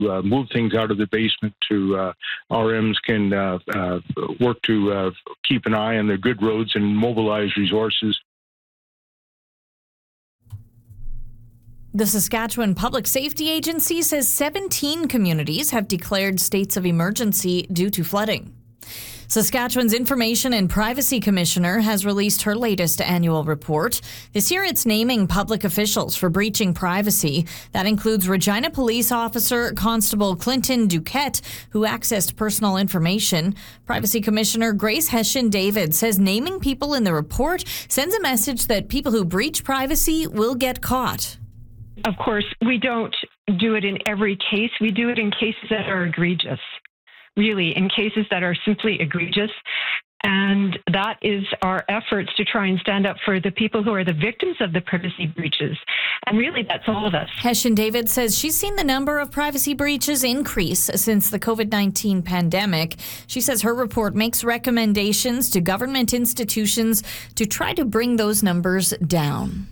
move things out of the basement to RMs can work to keep an eye on the good roads and mobilize resources. The Saskatchewan Public Safety Agency says 17 communities have declared states of emergency due to flooding. Saskatchewan's Information and Privacy Commissioner has released her latest annual report. This year, it's naming public officials for breaching privacy. That includes Regina Police Officer Constable Clinton Duquette, who accessed personal information. Privacy Commissioner Grace Hession-David says naming people in the report sends a message that people who breach privacy will get caught. Of course, we don't do it in every case. We do it in cases that are egregious. Really, in cases that are simply egregious. And that is our efforts to try and stand up for the people who are the victims of the privacy breaches. And really, that's all of us. Hession-David says she's seen the number of privacy breaches increase since the COVID-19 pandemic. She says her report makes recommendations to government institutions to try to bring those numbers down.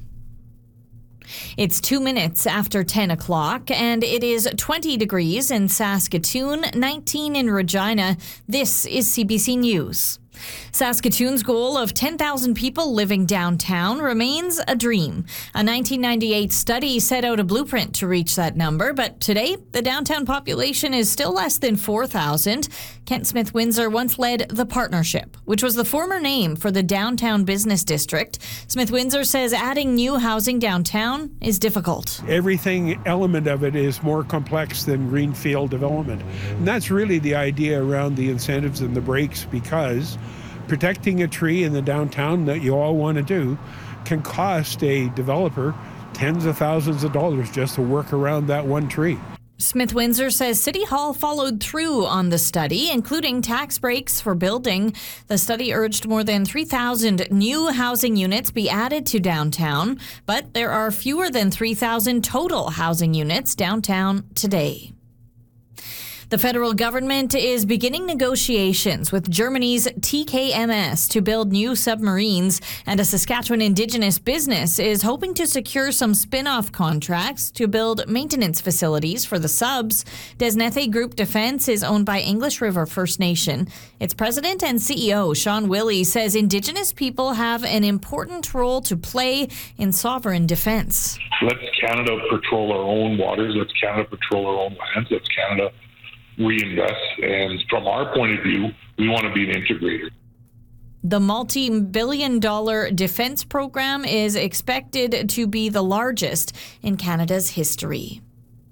It's 2 minutes after 10 o'clock, and it is 20 degrees in Saskatoon, 19 in Regina. This is CBC News. Saskatoon's goal of 10,000 people living downtown remains a dream. A 1998 study set out a blueprint to reach that number, but today the downtown population is still less than 4,000. Kent Smith Windsor once led The Partnership, which was the former name for the downtown business district. Smith Windsor says adding new housing downtown is difficult. Everything element of it is more complex than greenfield development. And that's really the idea around the incentives and the breaks, because protecting a tree in the downtown that you all want to do can cost a developer tens of thousands of dollars just to work around that one tree. Smith Windsor says City Hall followed through on the study, including tax breaks for building. The study urged more than 3,000 new housing units be added to downtown, but there are fewer than 3,000 total housing units downtown today. The federal government is beginning negotiations with Germany's TKMS to build new submarines, and a Saskatchewan Indigenous business is hoping to secure some spin-off contracts to build maintenance facilities for the subs. Desnethe Group Defence is owned by English River First Nation. Its president and CEO, Sean Willey, says Indigenous people have an important role to play in sovereign defence. Let's Canada patrol our own waters. Let's Canada patrol our own lands. Let's Canada reinvest, and from our point of view, we want to be an integrator. The multi-billion-dollar defense program is expected to be the largest in Canada's history.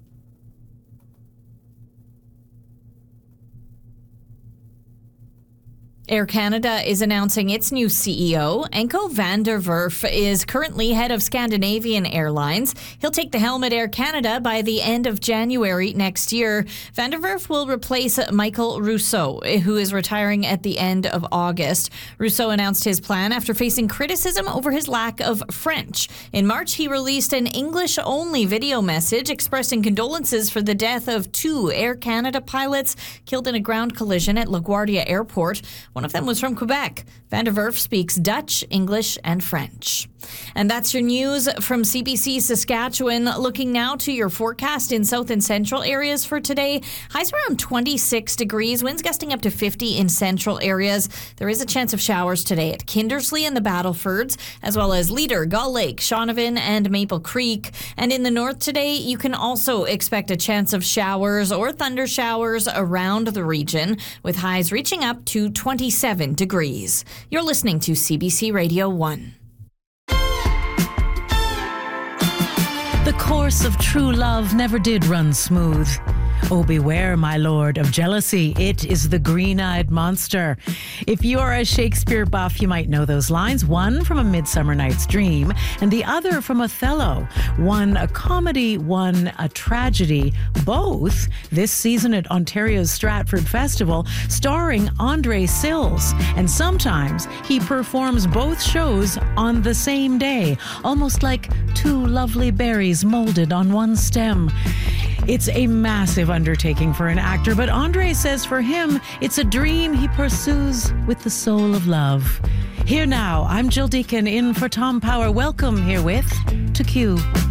Air Canada is announcing its new CEO. Anko van der Werf is currently head of Scandinavian Airlines. He'll take the helm at Air Canada by the end of January next year. Van der Werf will replace Michael Rousseau, who is retiring at the end of August. Rousseau announced his plan after facing criticism over his lack of French. In March, he released an English-only video message expressing condolences for the death of 2 Air Canada pilots killed in a ground collision at LaGuardia Airport. One of them was from Quebec. Van der Werf speaks Dutch, English, and French. And that's your news from CBC Saskatchewan. Looking now to your forecast in south and central areas for today. Highs around 26 degrees, winds gusting up to 50 in central areas. There is a chance of showers today at Kindersley and the Battlefords, as well as Leader, Gull Lake, Shaunavon, and Maple Creek. And in the north today, you can also expect a chance of showers or thunder showers around the region, with highs reaching up to 27 degrees. You're listening to CBC Radio 1. The course of true love never did run smooth. Oh, beware, my lord, of jealousy. It is the green-eyed monster. If you are a Shakespeare buff, you might know those lines. One from A Midsummer Night's Dream, and the other from Othello. One a comedy, one a tragedy. Both this season at Ontario's Stratford Festival, starring Andre Sills. And sometimes he performs both shows on the same day, almost like 2 lovely berries molded on one stem. It's a massive undertaking for an actor, but Andre says for him, it's a dream he pursues with the soul of love. Here now, I'm Jill Deacon in for Tom Power. Welcome herewith to Q.